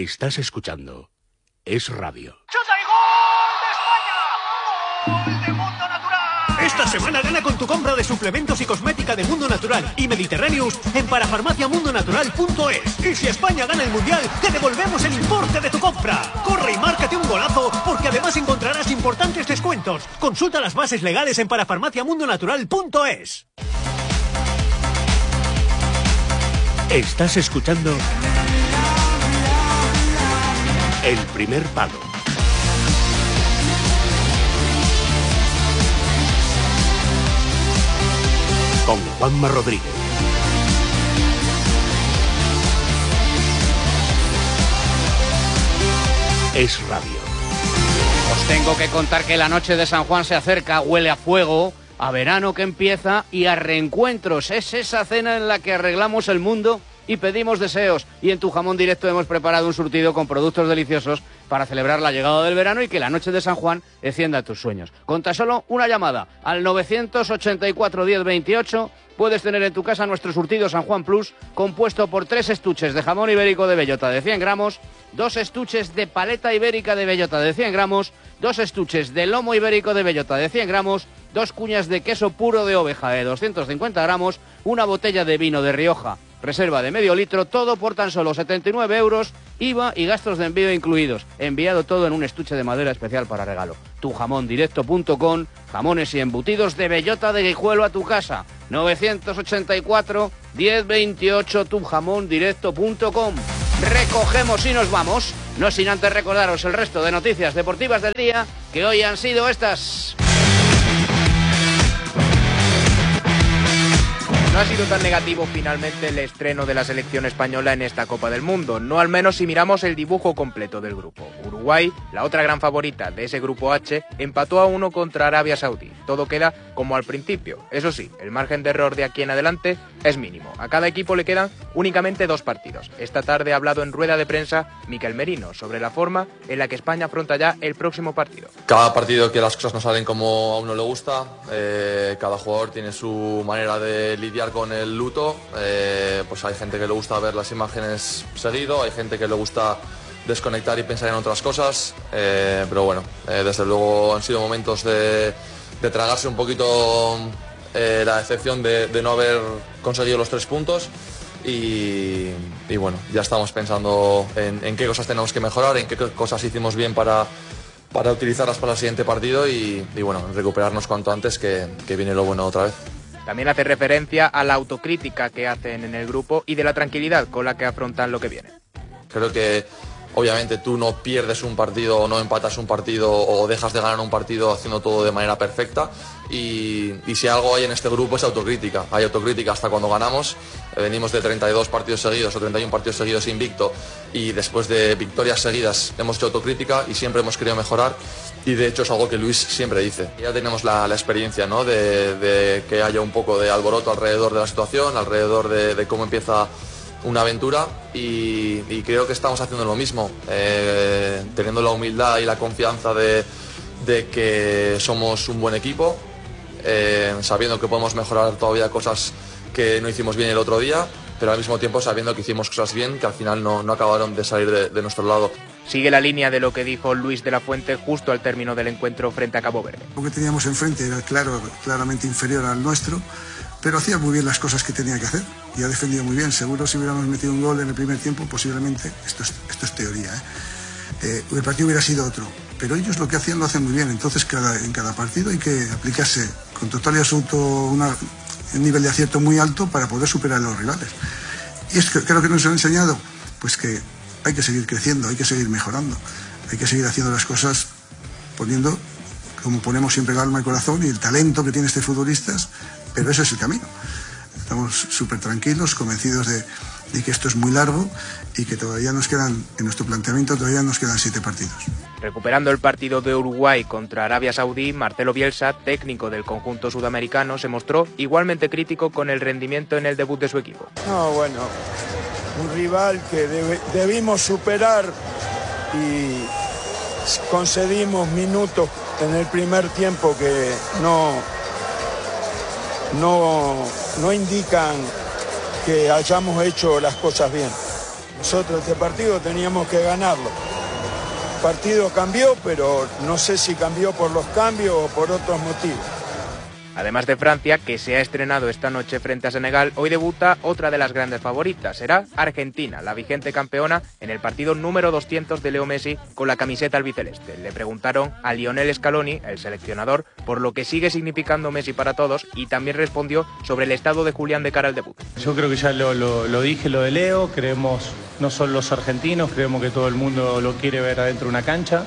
Estás escuchando Es Radio. ¡Chuta y gol de España! ¡Gol de Mundo Natural! Esta semana gana con tu compra de suplementos y cosmética de Mundo Natural y Mediterráneos en parafarmaciamundonatural.es. Y si España gana el Mundial, te devolvemos el importe de tu compra. Corre y márcate un golazo, porque además encontrarás importantes descuentos. Consulta las bases legales en parafarmaciamundonatural.es. Estás escuchando El Primer Palo. Con Juanma Rodríguez. Es Radio. Os tengo que contar que la noche de San Juan se acerca, huele a fuego, a verano que empieza y a reencuentros. Es esa cena en la que arreglamos el mundo y pedimos deseos. Y en Tu Jamón Directo hemos preparado un surtido con productos deliciosos para celebrar la llegada del verano y que la noche de San Juan encienda tus sueños. Con tan solo una llamada al 984 10 28 puedes tener en tu casa nuestro surtido San Juan Plus, compuesto por 3 estuches de jamón ibérico de bellota de 100 gramos, 2 estuches de paleta ibérica de bellota de 100 gramos, 2 estuches de lomo ibérico de bellota de 100 gramos, 2 cuñas de queso puro de oveja de 250 gramos, una botella de vino de Rioja, reserva de medio litro, todo por tan solo 79 euros, IVA y gastos de envío incluidos. Enviado todo en un estuche de madera especial para regalo. Tujamondirecto.com, jamones y embutidos de bellota de Guijuelo a tu casa. 984 1028 tujamondirecto.com. Recogemos y nos vamos, no sin antes recordaros el resto de noticias deportivas del día, que hoy han sido estas. No ha sido tan negativo finalmente el estreno de la selección española en esta Copa del Mundo, no al menos si miramos el dibujo completo del grupo. Uruguay, la otra gran favorita de ese grupo H, empató a 1 contra Arabia Saudí. Todo queda como al principio. Eso sí, el margen de error de aquí en adelante es mínimo. A cada equipo le quedan únicamente 2 partidos. Esta tarde ha hablado en rueda de prensa Mikel Merino sobre la forma en la que España afronta ya el próximo partido. Cada partido que las cosas no salen como a uno le gusta, cada jugador tiene su manera de lidiar con el luto, pues hay gente que le gusta ver las imágenes seguido, hay gente que le gusta desconectar y pensar en otras cosas, pero bueno, desde luego han sido momentos de tragarse un poquito la decepción de no haber conseguido los 3 puntos y bueno, ya estamos pensando en qué cosas tenemos que mejorar, en qué cosas hicimos bien para utilizarlas para el siguiente partido y bueno, recuperarnos cuanto antes que viene lo bueno otra vez. También hace referencia a la autocrítica que hacen en el grupo y de la tranquilidad con la que afrontan lo que viene. Creo que obviamente tú no pierdes un partido o no empatas un partido o dejas de ganar un partido haciendo todo de manera perfecta y si algo hay en este grupo es autocrítica. Hay autocrítica hasta cuando ganamos. Venimos de 32 partidos seguidos o 31 partidos seguidos invicto y después de victorias seguidas hemos hecho autocrítica y siempre hemos querido mejorar y de hecho es algo que Luis siempre dice. Ya tenemos la experiencia, ¿no? de que haya un poco de alboroto alrededor de la situación, alrededor de cómo empieza una aventura y creo que estamos haciendo lo mismo, teniendo la humildad y la confianza de que somos un buen equipo, sabiendo que podemos mejorar todavía cosas que no hicimos bien el otro día, pero al mismo tiempo sabiendo que hicimos cosas bien que al final no acabaron de salir de nuestro lado. Sigue la línea de lo que dijo Luis de la Fuente justo al término del encuentro frente a Cabo Verde. Lo que teníamos enfrente era claramente inferior al nuestro, pero hacía muy bien las cosas que tenía que hacer y ha defendido muy bien. Seguro si hubiéramos metido un gol en el primer tiempo, posiblemente, esto es teoría, el partido hubiera sido otro. Pero ellos lo que hacían lo hacen muy bien, entonces en cada partido hay que aplicarse con total y absoluto un nivel de acierto muy alto para poder superar a los rivales. Y es que creo que nos han enseñado pues que hay que seguir creciendo, hay que seguir mejorando, hay que seguir haciendo las cosas poniendo, como ponemos siempre, el alma y el corazón y el talento que tiene este futbolistas, pero ese es el camino. Estamos súper tranquilos, convencidos de que esto es muy largo y que todavía nos quedan, en nuestro planteamiento, todavía nos quedan 7 partidos. Recuperando el partido de Uruguay contra Arabia Saudí, Marcelo Bielsa, técnico del conjunto sudamericano, se mostró igualmente crítico con el rendimiento en el debut de su equipo. No, bueno, un rival que debimos superar y concedimos minutos en el primer tiempo que no indican que hayamos hecho las cosas bien. Nosotros este partido teníamos que ganarlo. El partido cambió, pero no sé si cambió por los cambios o por otros motivos. Además de Francia, que se ha estrenado esta noche frente a Senegal, hoy debuta otra de las grandes favoritas. Será Argentina, la vigente campeona, en el partido número 200 de Leo Messi con la camiseta albiceleste. Le preguntaron a Lionel Scaloni, el seleccionador, por lo que sigue significando Messi para todos, y también respondió sobre el estado de Julián de cara al debut. Yo creo que ya lo dije, lo de Leo. Creemos, no solo los argentinos, creemos que todo el mundo lo quiere ver adentro de una cancha.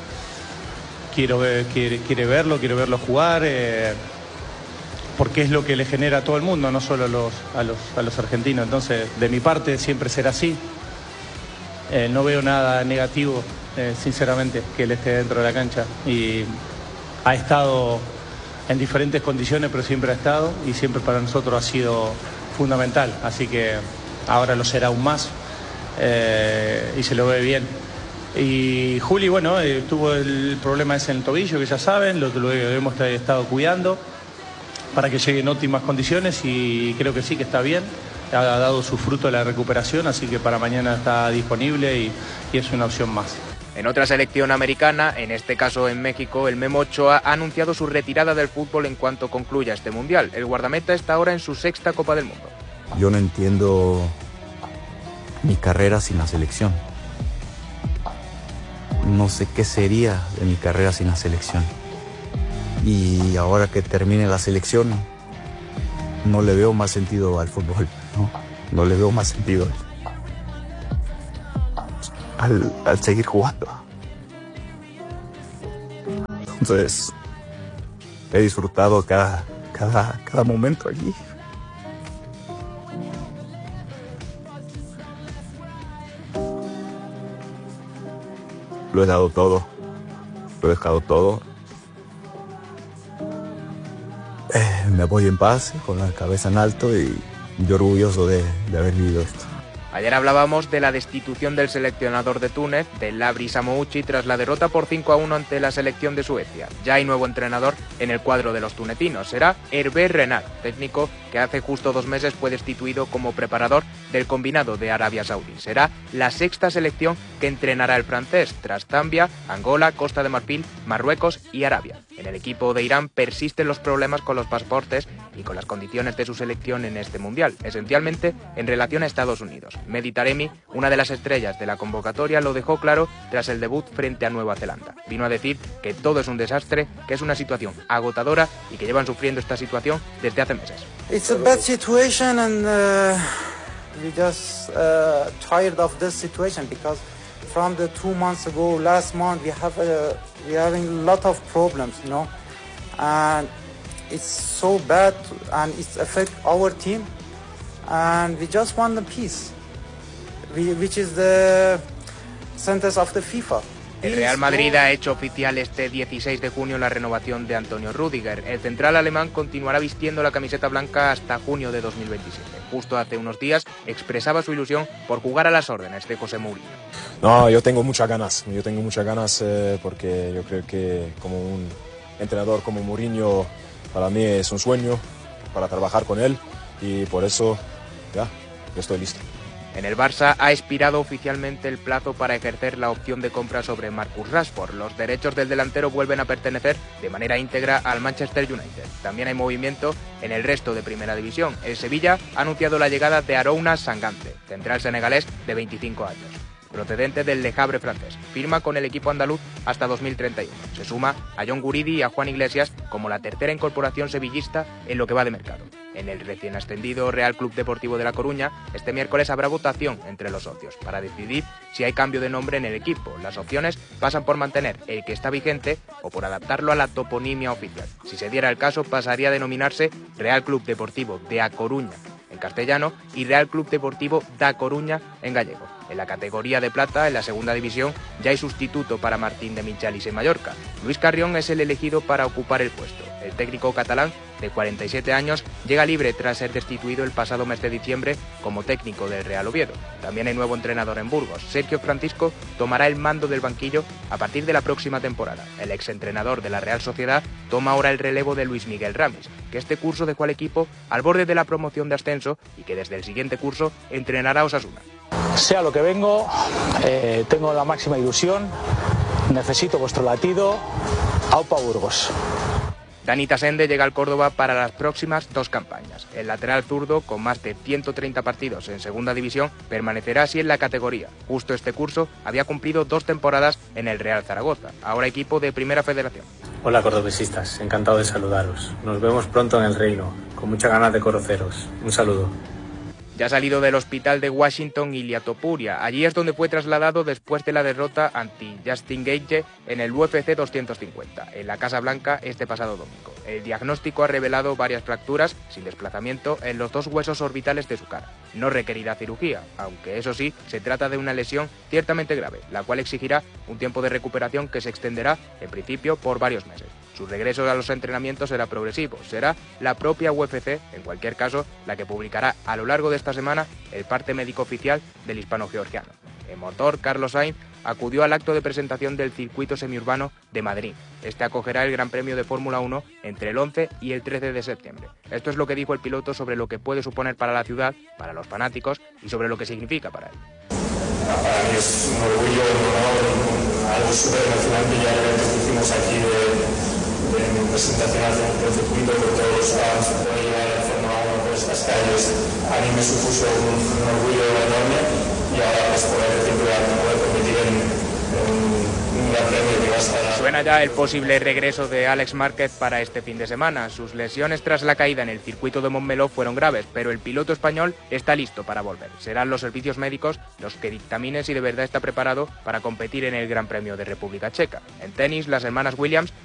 Quiere verlo jugar. Porque es lo que le genera a todo el mundo, no solo a los argentinos. Entonces, de mi parte, siempre será así. No veo nada negativo, sinceramente, que él esté dentro de la cancha. Y ha estado en diferentes condiciones, pero siempre ha estado. Y siempre para nosotros ha sido fundamental. Así que ahora lo será aún más. Y se lo ve bien. Y Juli, bueno, tuvo el problema ese en el tobillo, que ya saben, lo hemos estado cuidando para que llegue en óptimas condiciones, y creo que sí, que está bien, ha dado su fruto de la recuperación, así que para mañana está disponible y es una opción más. En otra selección americana, en este caso en México, el Memo Ochoa ha anunciado su retirada del fútbol en cuanto concluya este Mundial. El guardameta está ahora en su 6ª Copa del Mundo. Yo no entiendo mi carrera sin la selección. No sé qué sería de mi carrera sin la selección. Y ahora que termine la selección, no le veo más sentido al fútbol, no le veo más sentido al seguir jugando. Entonces, he disfrutado cada momento aquí. Lo he dado todo, lo he dejado todo. Me voy en paz, con la cabeza en alto y orgulloso de haber vivido esto. Ayer hablábamos de la destitución del seleccionador de Túnez, de Labri Samouchi, tras la derrota por 5-1 ante la selección de Suecia. Ya hay nuevo entrenador en el cuadro de los tunecinos. Será Hervé Renard, técnico que hace justo 2 meses fue destituido como preparador del combinado de Arabia Saudí. Será la 6ª selección que entrenará el francés, tras Zambia, Angola, Costa de Marfil, Marruecos y Arabia. En el equipo de Irán persisten los problemas con los pasaportes y con las condiciones de su selección en este Mundial, esencialmente en relación a Estados Unidos. Mehdi Taremi, una de las estrellas de la convocatoria, lo dejó claro tras el debut frente a Nueva Zelanda. Vino a decir que todo es un desastre, que es una situación agotadora y que llevan sufriendo esta situación desde hace meses. It's a bad situation and we just tired of this situation because from the 2 months ago, last month, we having a lot of problems, and it's so bad and it's affect our team, and we just want the peace, which is the sentence of the FIFA. El Real Madrid ha hecho oficial este 16 de junio la renovación de Antonio Rüdiger. El central alemán continuará vistiendo la camiseta blanca hasta junio de 2027. Justo hace unos días expresaba su ilusión por jugar a las órdenes de José Mourinho. No, yo tengo muchas ganas porque yo creo que como un entrenador como Mourinho para mí es un sueño para trabajar con él y por eso ya, yo estoy listo. En el Barça ha expirado oficialmente el plazo para ejercer la opción de compra sobre Marcus Rashford. Los derechos del delantero vuelven a pertenecer de manera íntegra al Manchester United. También hay movimiento en el resto de Primera División. El Sevilla ha anunciado la llegada de Arouna Sangante, central senegalés de 25 años. Procedente del Le Havre francés, firma con el equipo andaluz hasta 2031. Se suma a John Guridi y a Juan Iglesias como la tercera incorporación sevillista en lo que va de mercado. En el recién ascendido Real Club Deportivo de La Coruña, este miércoles habrá votación entre los socios para decidir si hay cambio de nombre en el equipo. Las opciones pasan por mantener el que está vigente o por adaptarlo a la toponimia oficial. Si se diera el caso, pasaría a denominarse Real Club Deportivo de A Coruña en castellano y Real Club Deportivo da Coruña en gallego. En la categoría de plata, en la segunda división, ya hay sustituto para Martín de Michelis en Mallorca. Luis Carrión es el elegido para ocupar el puesto. El técnico catalán, de 47 años, llega libre tras ser destituido el pasado mes de diciembre como técnico del Real Oviedo. También hay nuevo entrenador en Burgos. Sergio Francisco tomará el mando del banquillo a partir de la próxima temporada. El exentrenador de la Real Sociedad toma ahora el relevo de Luis Miguel Ramis, que este curso dejó al equipo al borde de la promoción de ascenso y que desde el siguiente curso entrenará a Osasuna. Sea lo que vengo, tengo la máxima ilusión, necesito vuestro latido. Aupa Burgos. Dani Tasende llega al Córdoba para las próximas 2 campañas. El lateral zurdo, con más de 130 partidos en segunda división, permanecerá así en la categoría. Justo este curso había cumplido 2 temporadas en el Real Zaragoza, ahora equipo de Primera Federación. Hola cordobesistas, encantado de saludaros. Nos vemos pronto en el Reino, con muchas ganas de conoceros. Un saludo. Ya ha salido del hospital de Washington Ilia Topuria. Allí es donde fue trasladado después de la derrota ante Justin Gaethje en el UFC 250, en la Casa Blanca este pasado domingo. El diagnóstico ha revelado varias fracturas sin desplazamiento en los 2 huesos orbitales de su cara. No requerirá cirugía, aunque eso sí, se trata de una lesión ciertamente grave, la cual exigirá un tiempo de recuperación que se extenderá, en principio, por varios meses. Su regreso a los entrenamientos será progresivo, será la propia UFC, en cualquier caso, la que publicará a lo largo de esta semana el parte médico oficial del hispano-georgiano. El motor, Carlos Sainz, acudió al acto de presentación del circuito semiurbano de Madrid. Este acogerá el Gran Premio de Fórmula 1 entre el 11 y el 13 de septiembre. Esto es lo que dijo el piloto sobre lo que puede suponer para la ciudad, para los fanáticos y sobre lo que significa para él. Para mí es un orgullo, un honor, algo súper emocionante. Ya el evento que hicimos aquí de mi presentación del circuito con todos los fans, poder llevar la Fórmula 1 por estas calles, a mí me supuso un orgullo enorme y ahora pues poder decir que poder competir en un gran premio que va a estar... Suena ya el posible regreso de Alex Márquez para este fin de semana. Sus lesiones tras la caída en el circuito de Montmeló fueron graves, pero el piloto español está listo para volver. Serán los servicios médicos los que dictaminen si de verdad está preparado para competir en el Gran Premio de República Checa. En tenis, las hermanas Williams